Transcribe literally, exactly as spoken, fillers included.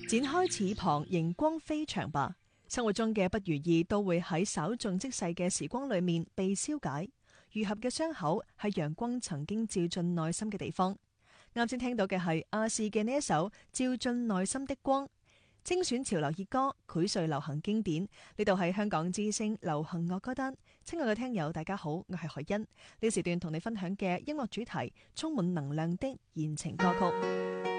展開翅膀，迎光飛翔吧。生活中嘅不如意都會喺稍縱即逝嘅時光裏面被消解。愈合嘅傷口係陽光曾經照進內心嘅地方。啱先聽到嘅係亞視嘅呢一首《照進內心的光》，精選潮流熱歌，膾碎流行經典。呢度係香港之聲流行樂歌單。親愛嘅聽友，大家好，我係海欣。呢時段同你分享嘅音樂主題，充滿能量的言情歌曲。